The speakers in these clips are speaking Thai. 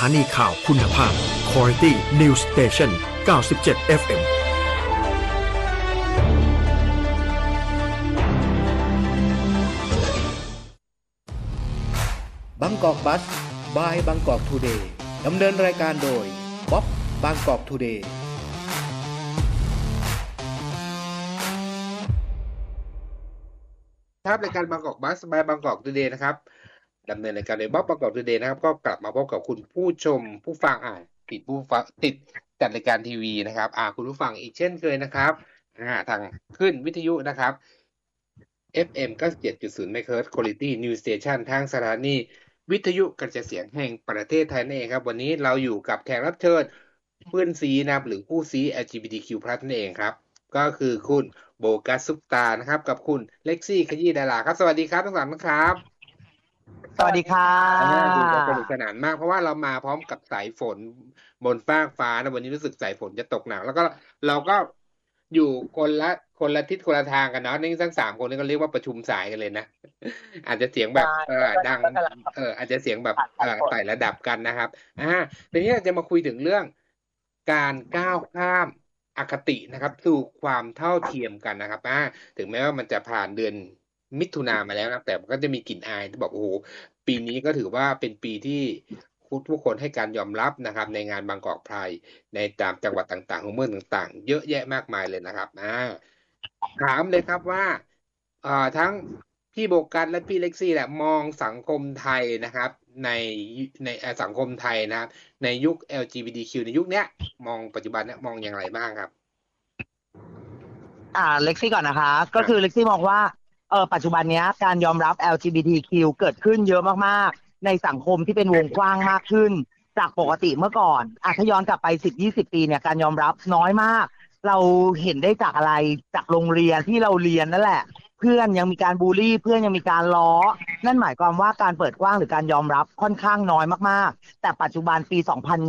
านีข่าวคุณภาพ Quality News Station 97 FM บางกอกบัสบายบางกอกทูเดย์ดำเนินรายการโดยบ๊อบบางกอกทูเดย์ครับรายการบางกอกบัสบายบางกอกทูเดย์นะครับดำเนินรายการโดยบ๊อบบางกอกทูเดย์นะครับก็กลับมาพบกับคุณผู้ชมผู้ฟังติดผู้ฟังติดจัดรายการทีวีนะครับคุณผู้ฟังอีกเช่นเคยนะครับทางขึ้นวิทยุนะครับ FM 97.0 MHz Quality News Station ทางสถานีวิทยุกระจายเสียงแห่งประเทศไทยนั่นเองครับวันนี้เราอยู่กับแขกรับเชิญเพื่อนซีนะครับหรือผู้ซี LGBTQ+ นั่นเองครับก็คือคุณโบกัสซุปตานะครับกับคุณเล็กซี่ขยี้ดาราครับสวัสดีครับทั้งสามท่านครับสวัสดีค่ะดูจะสนุกสนานมากเพราะว่าเรามาพร้อมกับสายฝนบนฟากฟ้านะวันนี้รู้สึกสายฝนจะตกหนักแล้วก็เราก็อยู่คนละทิศคนละทางกันเนาะนี่ทั้ง3คนนี่ก็เรียกว่าประชุมสายกันเลยนะอาจจะเสียงแบบดังอาจจะเสียงแบบไต่ระดับกันนะครับทีนี้เราจะมาคุยถึงเรื่องการก้าวข้ามอคตินะครับสู่ความเท่าเทียมกันนะครับถึงแม้ว่ามันจะผ่านเดือนมิถุนามาแล้วนะแต่มันก็จะมีกลิ่นอายที่บอกโอ้โหปีนี้ก็ถือว่าเป็นปีที่ทุกคนให้การยอมรับนะครับในงานบางกอกไพร์ในตามจังหวัดต่างๆของเมืองต่างๆเยอะแยะมากมายเลยนะครับถามเลยครับว่าทั้งพี่โบกัสและพี่เล็กซี่แหละมองสังคมไทยนะครับในสังคมไทยนะครับในยุค LGBTQ ในยุคเนี้ยมองปัจจุบันเนี้ยมองอย่างไรบ้างครับเล็กซี่ก่อนนะคะก็คือเล็กซี่มองว่าปัจจุบันนี้การยอมรับ LGBTQ เกิดขึ้นเยอะมากๆในสังคมที่เป็นวงกว้างมากขึ้นจากปกติเมื่อก่อนถ้าย้อนกลับไป 10-20 ปีเนี่ยการยอมรับน้อยมากเราเห็นได้จากอะไรจากโรงเรียนที่เราเรียนนั่นแหละเพื่อนยังมีการบูลลี่เพื่อนยังมีการล้อนั่นหมายความว่าการเปิดกว้างหรือการยอมรับค่อนข้างน้อยมากๆแต่ปัจจุบันปี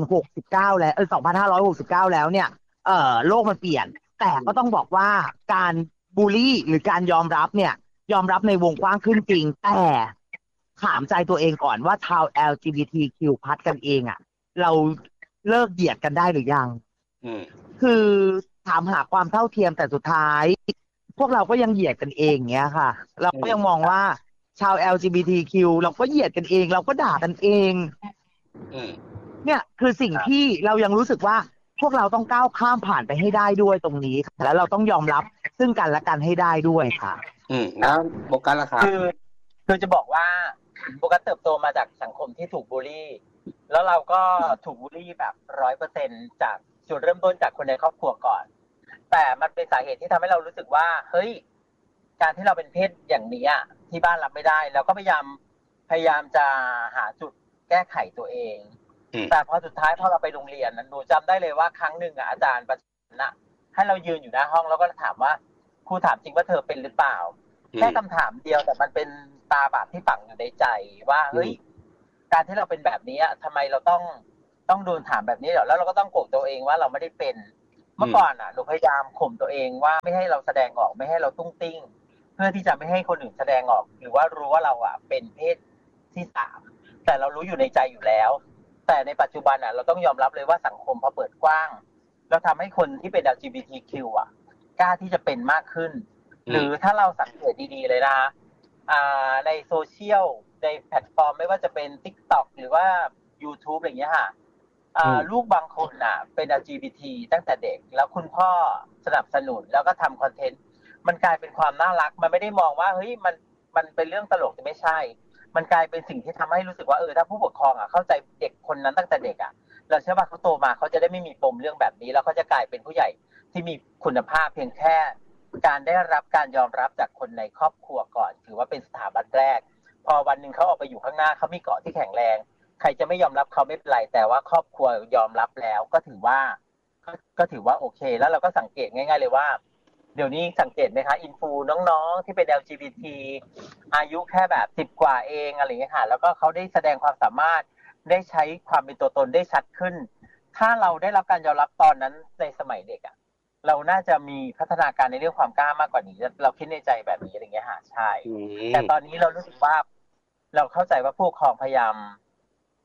2069แล้ว2569แล้วเนี่ยโลกมันเปลี่ยนแต่ก็ต้องบอกว่าการบูลลี่หรือการยอมรับเนี่ยยอมรับในวงกว้างขึ้นจริงแต่ถามใจตัวเองก่อนว่าชาว LGBTQ+ กันเองเราเลิกเหยียดกันได้หรือยังคือถามหาความเท่าเทียมแต่สุดท้ายพวกเราก็ยังเหยียดกันเองเงี้ยค่ะเราก็ยังมองว่าชาว LGBTQ เราก็เหยียดกันเองเราก็ด่ากันเองเนี่ยคือสิ่งที่เรายังรู้สึกว่าพวกเราต้องก้าวข้ามผ่านไปให้ได้ด้วยตรงนี้แล้วเราต้องยอมรับซึ่งกันและกันให้ได้ด้วยค่ะแล้วโบกัสล่ะครับคือจะบอกว่าโบกัสเติบโตมาจากสังคมที่ถูกบูลลี่แล้วเราก็ถูกบูลลี่แบบ 100% จากจุดเริ่มต้นจากคนในครอบครัวก่อนแต่มันเป็นสาเหตุที่ทำให้เรารู้สึกว่าเฮ้ยการที่เราเป็นเพศอย่างนี้ที่บ้านรับไม่ได้แล้วก็พยายามจะหาจุดแก้ไขตัวเองแต่พอสุดท้ายพอเราไปโรงเรียนหนูจำได้เลยว่าครั้งหนึ่งอาจารย์ประชันให้เรายืนอยู่หน้าห้องแล้วก็ถามว่าครูถามจริงว่าเธอเป็นหรือเปล่าแค่คำถามเดียวแต่มันเป็นตาบาปที่ฝังอยู่ในใจว่าเฮ้ยการที่เราเป็นแบบนี้ทำไมเราต้องโดนถามแบบนี้แล้วเราก็ต้องโกรธตัวเองว่าเราไม่ได้เป็นเมื่อก่อนหนูพยายามข่มตัวเองว่าไม่ให้เราแสดงออกไม่ให้เราตุ้งติ้งเพื่อที่จะไม่ให้คนอื่นแสดงออกหรือว่ารู้ว่าเราเป็นเพศที่3แต่เรารู้อยู่ในใจอยู่แล้วแต่ในปัจจุบันเราต้องยอมรับเลยว่าสังคมพอเปิดกว้างเราทำให้คนที่เป็น LGBTQ กล้าที่จะเป็นมากขึ้นหรือถ้าเราสังเกตดีๆเลยนะในโซเชียลในแพลตฟอร์มไม่ว่าจะเป็น TikTok หรือว่า YouTube อะไรอย่างเงี้ยลูกบางคนเป็น LGBT ตั้งแต่เด็กแล้วคุณพ่อสนับสนุนแล้วก็ทำคอนเทนต์มันกลายเป็นความน่ารักมันไม่ได้มองว่าเฮ้ยมันเป็นเรื่องตลกแต่ไม่ใช่มันกลายเป็นสิ่งที่ทำให้รู้สึกว่าถ้าผู้ปกครองเข้าใจเด็กคนนั้นตั้งแต่เด็กเราเชื่อว่าเขาโตมาเขาจะได้ไม่มีปมเรื่องแบบนี้แล้วเขาจะกลายเป็นผู้ใหญ่ที่มีคุณภาพเพียงแค่การได้รับการยอมรับจากคนในครอบครัวก่อนถือว่าเป็นสถาบันแรกพอวันนึงเขาออกไปอยู่ข้างหน้าเขามีเกราะที่แข็งแรงใครจะไม่ยอมรับเขาไม่เป็นไรแต่ว่าครอบครัวยอมรับแล้วก็ถือว่าโอเคแล้วเราก็สังเกตง่ายๆเลยว่าเดี๋ยวนี้สังเกตไหมคะอินฟูน้องๆที่เป็น LGBT อายุแค่แบบ10กว่าเองอะไรอย่างเงี้ยค่ะแล้วก็เขาได้แสดงความสามารถได้ใช้ความเป็นตัวตนได้ชัดขึ้นถ้าเราได้รับการยอมรับตอนนั้นในสมัยเด็กเราน่าจะมีพัฒนาการในเรื่องความกล้ามากกว่านี้เราคิดในใจแบบนี้อะไรเงี้ยใช่แต่ตอนนี้เรารู้สึกว่าเราเข้าใจว่าผู้ปกครองพยายาม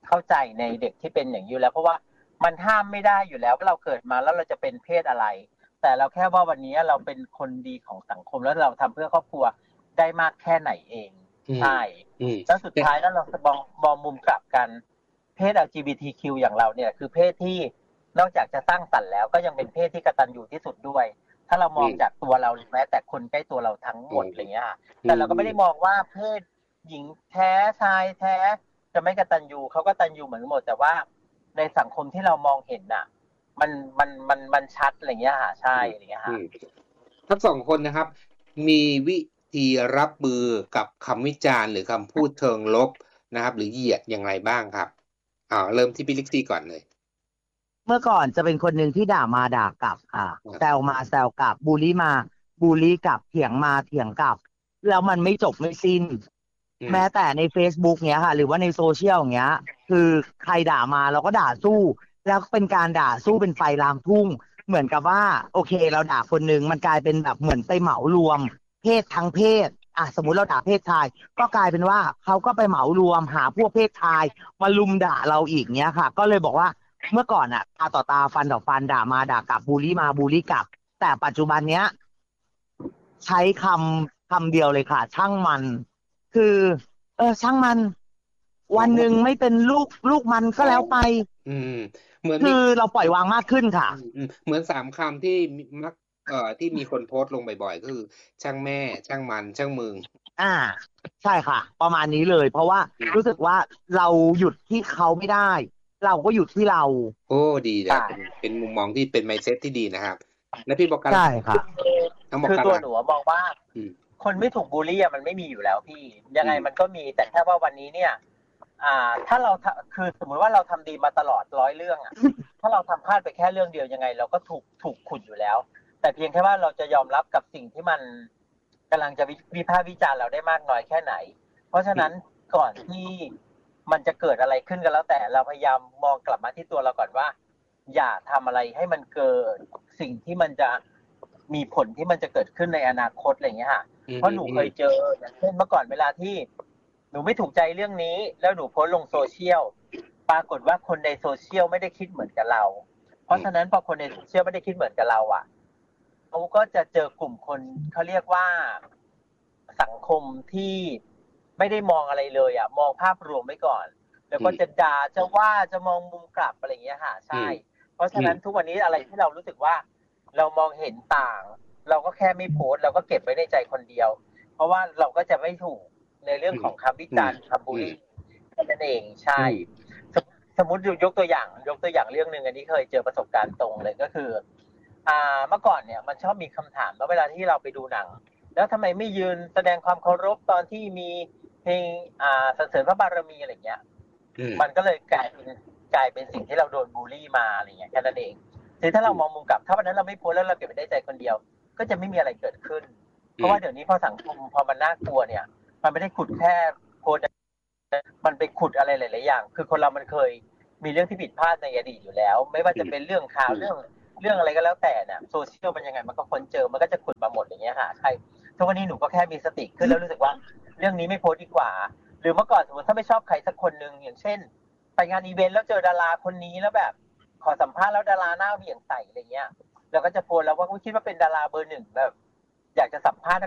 เข้าใจในเด็กที่เป็นอย่างนี้อยู่แล้วเพราะว่ามันห้ามไม่ได้อยู่แล้วว่าเราเกิดมาแล้วเราจะเป็นเพศอะไรแต่เราแค่ว่าวันนี้เราเป็นคนดีของสังคมแล้วเราทำเพื่อครอบครัวได้มากแค่ไหนเองใช่แล้วสุดท้ายแล้วเรามองมุมกลับกันเพศ LGBTQ อย่างเราเนี่ยคือเพศที่นอกจากจะสร้างสรรค์แล้วก็ยังเป็นเพศที่กตัญญูที่สุดด้วยถ้าเรามองจากตัวเราแม้แต่คนใกล้ตัวเราทั้งหมดอะไรเงี้ยแต่เราก็ไม่ได้มองว่าเพศหญิงแท้ชายแท้จะไม่กตัญญูเขาก็กตัญญูเหมือนหมดแต่ว่าในสังคมที่เรามองเห็นน่ะมันชัดอะไรเงี้ยใช่อะไรเงี้ยทั้งสองคนนะครับมีวิธีรับมือกับคำวิจารณ์หรือคำพูดเชิงลบนะครับหรือเหยียดอย่างไรบ้างครับเริ่มที่พี่ลิกซี่ก่อนเลยเมื่อก่อนจะเป็นคนหนึ่งที่ด่ามาด่ากลับค่ะแซวมาแซวกลับบูลลี่มาบูลลี่กลับเถียงมาเถียงกลับแล้วมันไม่จบไม่สิ้นแม้แต่ใน Facebook เนี้ยค่ะหรือว่าในโซเชียลอย่างเงี้ยคือใครด่ามาเราก็ด่าสู้แล้วเป็นการด่าสู้เป็นไฟลามทุ่งเหมือนกับว่าโอเคเราด่าคนนึงมันกลายเป็นแบบเหมือนไปเหมารวมเพศทั้งเพศสมมุติเราด่าเพศชายก็กลายเป็นว่าเขาก็ไปเหมารวมหาพวกเพศชายมาลุมด่าเราอีกเนี้ยค่ะก็เลยบอกว่าเมื่อก่อนตาต่อตาฟันต่อฟันด่ามาด่ากลับบูลลี่มาบูลลี่กลับแต่ปัจจุบันเนี้ยใช้คำเดียวเลยค่ะช่างมันคือช่างมันวันหนึ่งไม่เป็นลูกมันก็แล้วไปเหมือนคือเราปล่อยวางมากขึ้นค่ะเหมือน3 คำที่มักที่มีคนโพสต์ลงบ่อยๆก็คือช่างแม่ช่างมันช่างมึงใช่ค่ะประมาณนี้เลยเพราะว่ารู้สึกว่าเราหยุดที่เขาไม่ได้เราก็หยุดที่เราโอ้ดีนะเป็นมุมมองที่เป็น mindset ที่ดีนะครับแล้วพี่บอกกันใช่ค่ะคือตัวหนูมองว่าคนไม่ถูกบูลลี่มันไม่มีอยู่แล้วพี่ยังไงมันก็มีแต่แค่ว่าวันนี้เนี่ยถ้าเราคือสมมุติว่าเราทำดีมาตลอด100 เรื่องถ้าเราทำพลาดไปแค่เรื่องเดียวยังไงเราก็ถูกขุดอยู่แล้วแต่เพียงแค่ว่าเราจะยอมรับกับสิ่งที่มันกำลังจะวิพากษ์วิจารณ์เราได้มากน้อยแค่ไหนเพราะฉะนั้นก่อนที่มันจะเกิดอะไรขึ้นกันแล้วแต่เราพยายามมองกลับมาที่ตัวเราก่อนว่าอย่าทำอะไรให้มันเกิดสิ่งที่มันจะมีผลที่มันจะเกิดขึ้นในอนาคตอะไรอย่างเงี้ยเพราะหนูเคยเจออย่างเช่นเมื่อก่อนเวลาที่หนูไม่ถูกใจเรื่องนี้แล้วหนูโพสต์ลงโซเชียลปรากฏว่าคนในโซเชียลไม่ได้คิดเหมือนกับเราเพราะฉะนั้นพอคนในโซเชียลไม่ได้คิดเหมือนกับเราเขาก็จะเจอกลุ่มคนเขาเรียกว่าสังคมที่ไม่ได้มองอะไรเลยมองภาพรวมไว้ก่อนแล้วก็จะด่าจะว่าจะมองมุมกลับอะไรอย่างเงี้ยใช่เพราะฉะนั้นทุกวันนี้อะไรที่เรารู้สึกว่าเรามองเห็นต่างเราก็แค่ไม่โพสต์เราก็เก็บไว้ในใจคนเดียวเพราะว่าเราก็จะไม่ถูกในเรื่องของคำวิจารณ์คำบูลลี่นั่นเองใช่สมมติยกตัวอย่างเรื่องนึงอันนี้เคยเจอประสบการณ์ตรงเลยก็คือเมื่อก่อนเนี่ยมันชอบมีคำถามว่าเวลาที่เราไปดูหนังแล้วทำไมไม่ยืนแสดงความเคารพตอนที่มีเพลงสรรเสริญพระบารมีอะไรเงี้ยมันก็เลยกลายเป็นสิ่งที่เราโดนบูลลี่มาอะไรเงี้ยแค่นั้นเองทีถ้าเรามองมุมกลับถ้าวันนั้นเราไม่โพสแล้วเราเก็บไว้ในใจคนเดียวก็จะไม่มีอะไรเกิดขึ้นเพราะว่าเดี๋ยวนี้พอสังคมพอมันน่ากลัวเนี่ยมันไม่ได้ขุดแค่โพสมันไปขุดอะไรหลายๆอย่างคือคนเรามันเคยมีเรื่องที่ผิดพลาดในอดีตอยู่แล้วไม่ว่าจะเป็นเรื่องข่าวเรื่องอะไรก็แล้วแต่เนี่ยโซเชียลมันยังไงมันก็ค้นเจอมันก็จะขุดมาหมดอย่างเงี้ยค่ะใช่ทุกวันนี้หนูก็แค่มีสติขึ้นแล้วรู้สึกว่าเรื่องนี้ไม่โพสดีกว่าหรือเมื่อก่อนสมมติถ้าไม่ชอบใครสักคนนึงอย่างเช่นไปงานอีเวนต์แล้วเจอดาราคนนี้แล้วแบบขอสัมภาษณ์แล้วดาราหน้าเบี่ยงใส่อะไรเงี้ยเราก็จะโพสแล้วว่าคิดว่าเป็นดาราเบอร์ 1แบบอยากจะสัมภาษณ์